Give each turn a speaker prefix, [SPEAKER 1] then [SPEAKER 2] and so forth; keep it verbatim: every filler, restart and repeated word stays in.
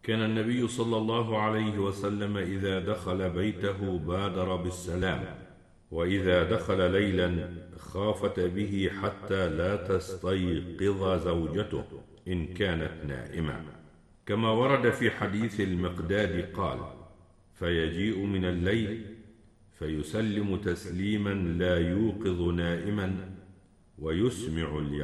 [SPEAKER 1] كان النبي صلى الله عليه وسلم إذا دخل بيته بادر بالسلام، وإذا دخل ليلا خافت به حتى لا تستيقظ زوجته إن كانت نائمة، كما ورد في حديث المقداد قال: فيجيء من الليل فيسلم تسليما لا يوقظ نائما ويسمع اليقظة.